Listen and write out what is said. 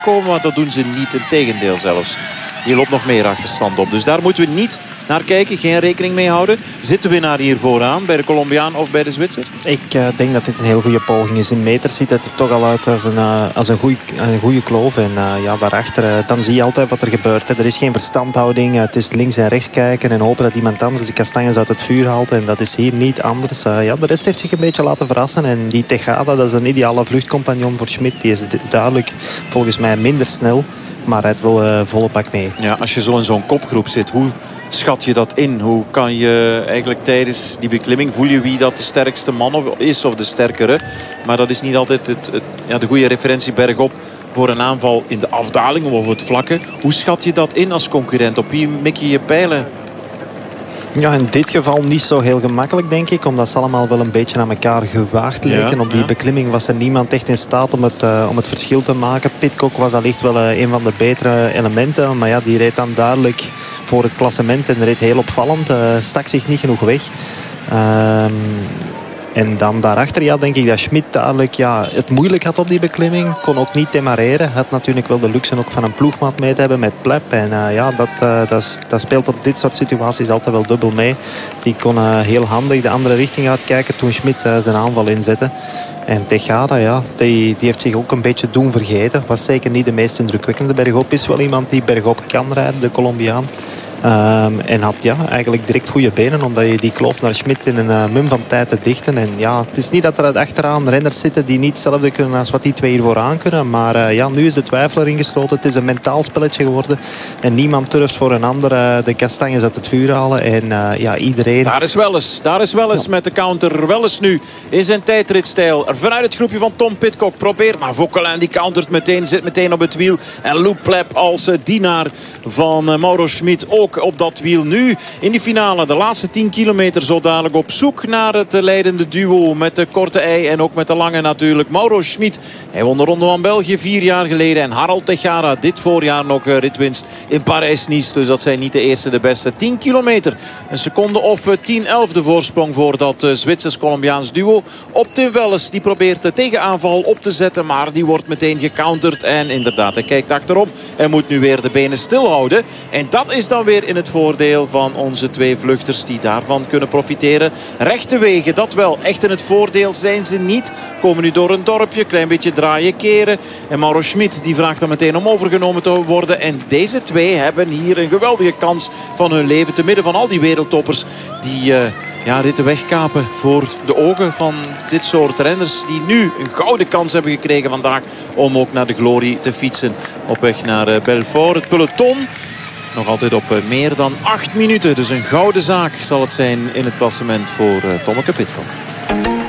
komen, maar dat doen ze niet. Integendeel zelfs. Hier loopt nog meer achterstand op. Dus daar moeten we niet naar kijken. Geen rekening mee houden. Zit de winnaar hier vooraan bij de Colombiaan of bij de Zwitser? Ik denk dat dit een heel goede poging is. In meters ziet het er toch al uit als een goede kloof. En ja, daarachter dan zie je altijd wat er gebeurt. Hè. Er is geen verstandhouding. Het is links en rechts kijken en hopen dat iemand anders de kastanjes uit het vuur haalt. En dat is hier niet anders. Ja, de rest heeft zich een beetje laten verrassen. En die Tejada, dat is een ideale vluchtcompagnon voor Schmid. Die is duidelijk volgens mij minder snel. Maar hij wil volle pak mee. Ja, als je zo in zo'n kopgroep zit, hoe schat je dat in? Hoe kan je eigenlijk tijdens die beklimming, voel je wie dat de sterkste man is of de sterkere? Maar dat is niet altijd de goede referentie bergop voor een aanval in de afdaling of het vlakke. Hoe schat je dat in als concurrent? Op wie mik je je pijlen? Ja, in dit geval niet zo heel gemakkelijk, denk ik. Omdat ze allemaal wel een beetje aan elkaar gewaagd leken. Op die beklimming was er niemand echt in staat om het verschil te maken. Pidcock was allicht wel een van de betere elementen. Maar ja, die reed dan duidelijk voor het klassement. En reed heel opvallend. Stak zich niet genoeg weg. En dan daarachter, ja, denk ik dat Schmid duidelijk het moeilijk had op die beklimming. Kon ook niet demareren. Had natuurlijk wel de luxe ook van een ploegmaat mee te hebben met Plep. En dat speelt op dit soort situaties altijd wel dubbel mee. Die kon heel handig de andere richting uitkijken toen Schmid zijn aanval inzette. En Tejada, die heeft zich ook een beetje doen vergeten. Was zeker niet de meest indrukwekkende bergop. Is wel iemand die bergop kan rijden, de Colombiaan. En had eigenlijk direct goede benen, omdat je die kloof naar Schmid in een mum van tijd te dichten. En ja, het is niet dat er achteraan renners zitten die niet hetzelfde kunnen als wat die twee hier vooraan kunnen. Maar nu is de twijfel erin gesloten. Het is een mentaal spelletje geworden. En niemand durft voor een ander de kastanjes uit het vuur halen. En iedereen... Daar is Welles met de counter. Welles nu in zijn tijdritstijl. Vanuit het groepje van Tom Pidcock probeert. Maar Vauquelin die countert meteen, zit meteen op het wiel. En Luc Plep als dienaar van Mauro Schmid ook op dat wiel. Nu in die finale, de laatste 10 kilometer zo dadelijk op zoek naar het leidende duo met de korte ei en ook met de lange natuurlijk. Mauro Schmid, hij won de Ronde van België 4 jaar geleden en Harold Tejada dit voorjaar nog ritwinst in Parijs-Nice. Dus dat zijn niet de eerste, de beste. 10 kilometer, een seconde of 10-11 de voorsprong voor dat Zwitsers-Colombiaans duo. Op Tim Welles, die probeert de tegenaanval op te zetten, maar die wordt meteen gecounterd. En inderdaad, hij kijkt achterom en moet nu weer de benen stilhouden. En dat is dan weer in het voordeel van onze twee vluchters die daarvan kunnen profiteren. Rechte wegen, dat wel. Echt in het voordeel zijn ze niet. Komen nu door een dorpje, klein beetje draaien, keren. En Mauro Schmid die vraagt dan meteen om overgenomen te worden. En deze twee hebben hier een geweldige kans van hun leven. Te midden van al die wereldtoppers die ritten wegkapen voor de ogen van dit soort renners. Die nu een gouden kans hebben gekregen vandaag om ook naar de glorie te fietsen. Op weg naar Belfort. Het peloton nog altijd op meer dan 8 minuten. Dus een gouden zaak zal het zijn in het klassement voor Tommeke Pidcock.